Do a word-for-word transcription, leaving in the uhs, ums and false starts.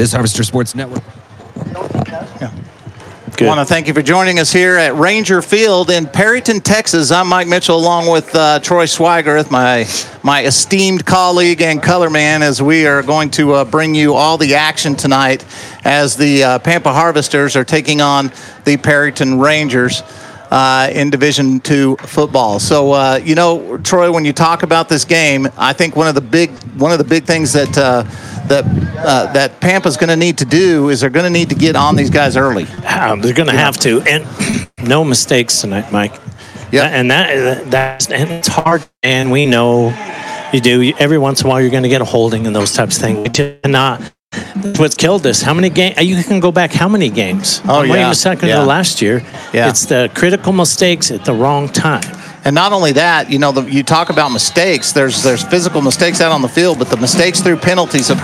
This Harvester Sports Network. Yeah. I want to thank you for joining us here at Ranger Field in Perryton, Texas. I'm Mike Mitchell, along with uh, Troy Swigert, my my esteemed colleague and color man, as we are going to uh, bring you all the action tonight as the uh, Pampa Harvesters are taking on the Perryton Rangers uh, in Division two football. So, uh, you know, Troy, when you talk about this game, I think one of the big one of the big things that uh, that uh, that Pampa's going to need to do is they're going to need to get on these guys early. Uh, they're going to have to, and no mistakes tonight, Mike. Yeah, and that that's and it's hard, and we know you do. Every once in a while, you're going to get a holding and those types of things. Not that's what's killed us. How many games? You can go back. How many games? Oh, yeah. A second yeah. to last year. Yeah. It's the critical mistakes at the wrong time. And not only that, you know, the, you talk about mistakes. There's there's physical mistakes out on the field, but the mistakes through penalties have